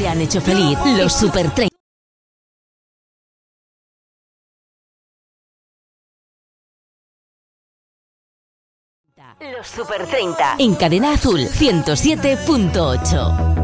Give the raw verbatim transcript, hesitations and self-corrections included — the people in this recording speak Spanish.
te han hecho feliz. Los Super treinta. Los Super treinta. En Cadena Azul ciento siete punto ocho.